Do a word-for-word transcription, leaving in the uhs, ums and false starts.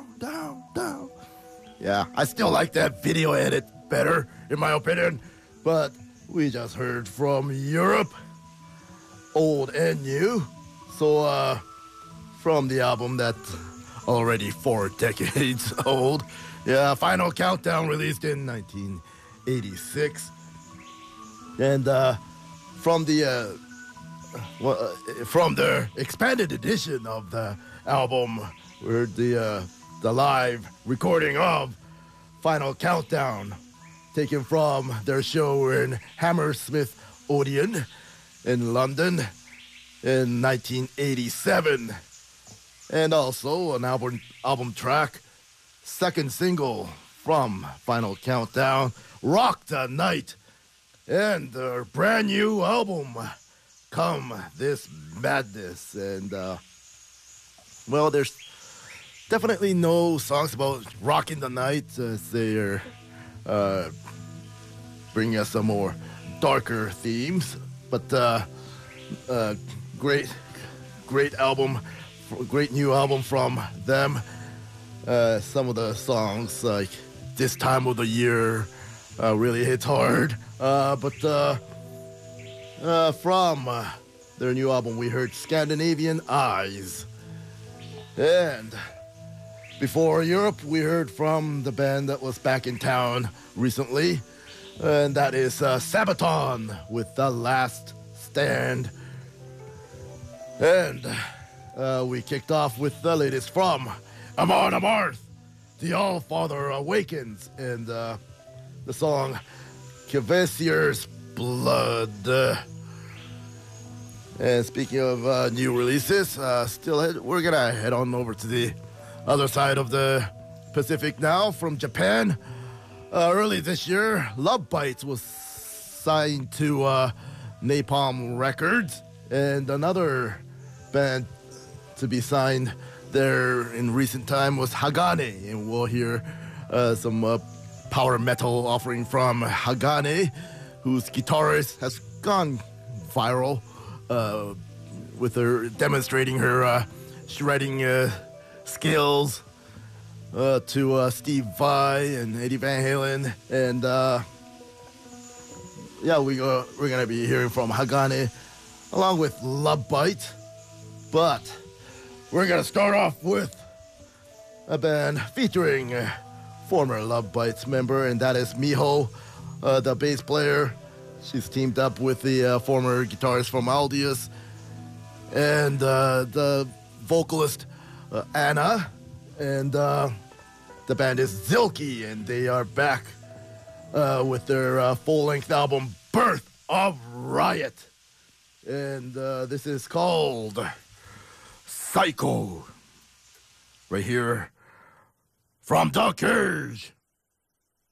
down, down, down. Yeah, I still like that video edit better, in my opinion. But we just heard from Europe, old and new. So, uh, from the album that's already four decades old. Yeah, Final Countdown released in nineteen eighty-six. And uh, from the uh, well, uh, from the expanded edition of the album, we heard the uh, the live recording of Final Countdown, taken from their show in Hammersmith Odeon in London in nineteen eighty-seven. And also an album album track, second single from Final Countdown, Rock the Night, and their brand new album, Come This Madness. And, uh, well, there's definitely no songs about rocking the night, as they're uh, bringing us some more darker themes. But uh, uh, great, great album, great new album from them. Uh, some of the songs, like This Time of the Year, uh, really hits hard. Uh, but uh, uh, from uh, their new album, we heard Scandinavian Eyes. And before Europe, we heard from the band that was back in town recently, and that is uh, Sabaton with The Last Stand. And uh, we kicked off with the latest from Amon Amarth, The All-Father Awakens, and uh, the song Kvasir's Blood. Uh, and speaking of uh, new releases, uh, still head, we're gonna head on over to the other side of the Pacific now, from Japan. Uh, early this year, Love Bites was signed to uh, Napalm Records, and another band to be signed there in recent time was Hagane, and we'll hear uh, some uh, power metal offering from Hagane, whose guitarist has gone viral uh, with her demonstrating her uh, shredding uh, skills uh, to uh, Steve Vai and Eddie Van Halen. And uh, yeah, we, uh, we're going to be hearing from Hagane along with Love Bite. But we're going to start off with a band featuring uh, former Love Bites member, and that is Miho, uh, the bass player. She's teamed up with the uh, former guitarist from Aldius and uh, the vocalist uh, Anna. And uh, the band is Zilke, and they are back uh, with their uh, full-length album, Birth of Riot. And uh, this is called Psycho, right here from The Cage.